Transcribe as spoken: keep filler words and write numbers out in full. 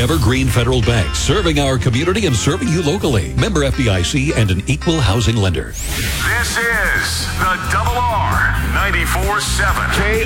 Evergreen Federal Bank, serving our community and serving you locally. Member F D I C and an equal housing lender. This is the Double R ninety-four seven.